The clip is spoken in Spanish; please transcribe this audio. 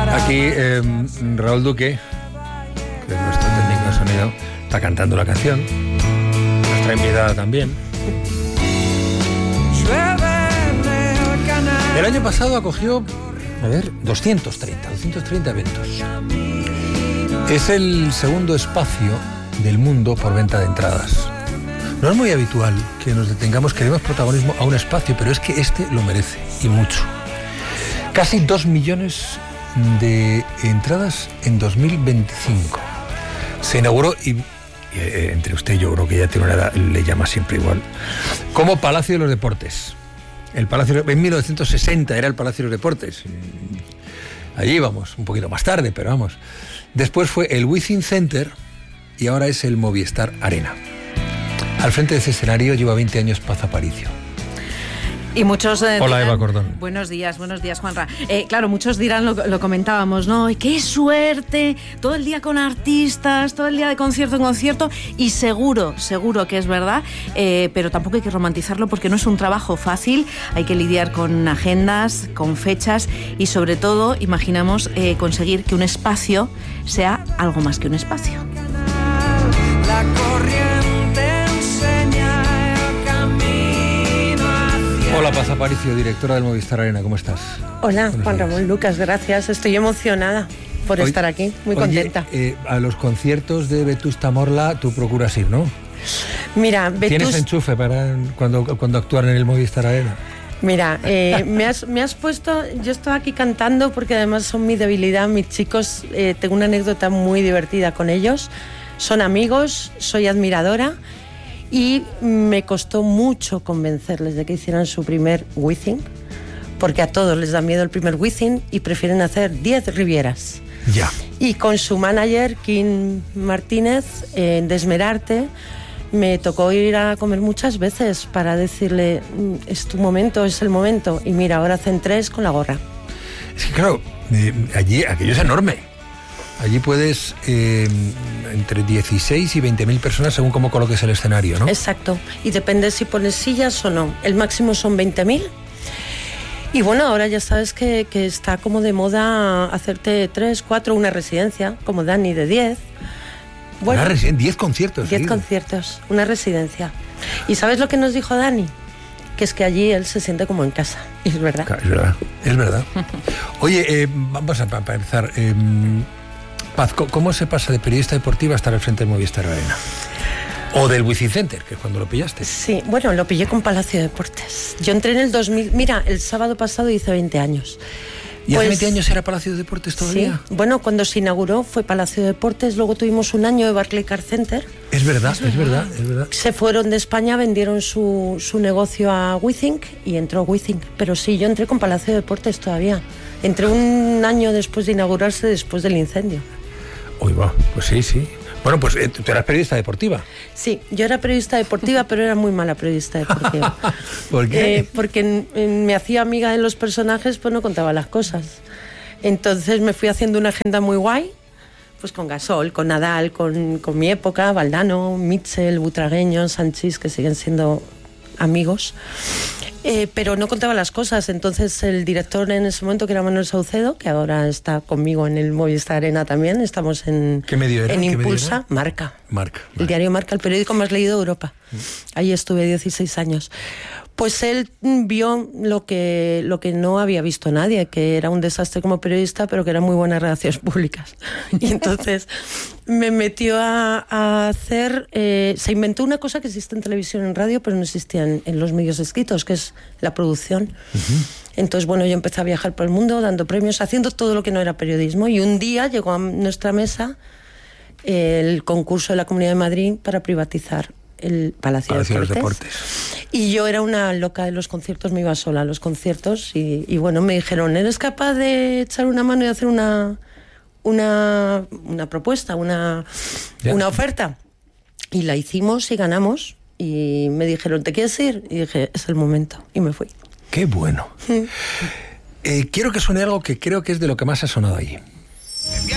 Aquí Raúl Duque, que es nuestro técnico de sonido, está cantando la canción. Nuestra invitada también. El año pasado acogió, 230 eventos. Es el segundo espacio del mundo por venta de entradas. No es muy habitual que nos detengamos, que demos protagonismo a un espacio, pero es que este lo merece, y mucho. Casi 2 millones de entradas en 2025. Se inauguró, y entre usted y yo creo que ya tiene una edad, le llama siempre igual, como Palacio de los Deportes. El Palacio, en 1960 era el Palacio de los Deportes. Allí íbamos, un poquito más tarde, pero vamos. Después fue el Withing Center y ahora es el Movistar Arena. Al frente de ese escenario lleva 20 años Paz Aparicio. Y muchos Hola, dirán, Eva Cordón. Buenos días, Juanra. Claro, muchos dirán, lo comentábamos, ¿no? ¡Qué suerte! Todo el día con artistas, todo el día de concierto en concierto, y seguro que es verdad, pero tampoco hay que romantizarlo porque no es un trabajo fácil. Hay que lidiar con agendas, con fechas y sobre todo, imaginamos, conseguir que un espacio sea algo más que un espacio. La corriente enseña el camino hacia... Hola, Paz Aparicio, directora del Movistar Arena, ¿cómo estás? Hola, Buenos Juan días. Ramón Lucas, gracias. Estoy emocionada por estar aquí, muy contenta. A los conciertos de Vetusta Morla tú procuras ir, ¿no? Mira, ¿Tienes enchufe para cuando actúan en el Movistar Arena? Mira, me has puesto... Yo estaba aquí cantando porque además son mi debilidad, mis chicos. Tengo una anécdota muy divertida con ellos. Son amigos, soy admiradora y me costó mucho convencerles de que hicieran su primer Withing, porque a todos les da miedo el primer Withing y prefieren hacer 10 Rivieras. Ya. Y con su manager, Kim Martínez, de Esmerarte, me tocó ir a comer muchas veces para decirle, es tu momento, es el momento. Y mira, ahora hacen 3 con la gorra. Es que claro, allí aquello es enorme. Allí puedes entre 16 y 20.000 personas según cómo coloques el escenario, ¿no? Exacto. Y depende si pones sillas o no. El máximo son 20.000. Y bueno, ahora ya sabes que está como de moda hacerte 3, 4, una residencia, como Dani, de 10. Bueno, 10 conciertos. 10 conciertos, una residencia. ¿Y sabes lo que nos dijo Dani? Que es que allí él se siente como en casa. Y es verdad. Claro, es verdad. Oye, vamos para empezar. Paz, ¿cómo se pasa de periodista deportiva a estar al frente del Movistar Arena? O del Withing Center, que es cuando lo pillaste. Sí, bueno, lo pillé con Palacio de Deportes. Yo entré en el 2000... Mira, el sábado pasado hice 20 años. ¿Y hace 20 años era Palacio de Deportes todavía? Sí, bueno, cuando se inauguró fue Palacio de Deportes, luego tuvimos un año de Barclaycard Center. Es verdad. Se fueron de España, vendieron su negocio a Withing y entró Withing. Pero sí, yo entré con Palacio de Deportes todavía. Entré un año después de inaugurarse, después del incendio. Uy, va, pues sí. Bueno, pues tú eras periodista deportiva. Sí, yo era periodista deportiva, pero era muy mala periodista deportiva. ¿Por qué? Porque me hacía amiga de los personajes, pues no contaba las cosas. Entonces me fui haciendo una agenda muy guay, pues con Gasol, con Nadal, con mi época, Valdano, Mitchell, Butragueño, Sanchís, que siguen siendo amigos. Pero no contaba las cosas. Entonces el director en ese momento, que era Manuel Saucedo, que ahora está conmigo en el Movistar Arena también, estamos en... ¿Qué medio era? En ¿Qué Impulsa, medio era? Marca. El diario Marca, el periódico más leído de Europa. Ahí estuve 16 años. Pues él vio lo que no había visto nadie, que era un desastre como periodista, pero que eran muy buenas relaciones públicas. Y entonces me metió a hacer... se inventó una cosa que existe en televisión y en radio, pero no existía en los medios escritos, que es la producción. Entonces, bueno, yo empecé a viajar por el mundo, dando premios, haciendo todo lo que no era periodismo. Y un día llegó a nuestra mesa el concurso de la Comunidad de Madrid para privatizar el Palacio de los Deportes. Y yo era una loca de los conciertos, me iba sola a los conciertos y bueno, me dijeron, ¿eres capaz de echar una mano y hacer una propuesta, una oferta? Y la hicimos y ganamos y me dijeron, ¿te quieres ir? Y dije, es el momento, y me fui. ¡Qué bueno! Quiero que suene algo que creo que es de lo que más ha sonado allí.